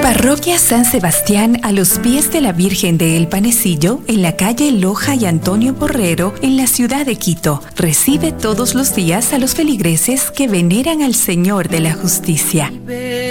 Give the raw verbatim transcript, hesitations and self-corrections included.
Parroquia San Sebastián a los pies de la Virgen de El Panecillo, en la calle Loja y Antonio Borrero, en la ciudad de Quito. Recibe todos los días a los feligreses que veneran al Señor de la Justicia.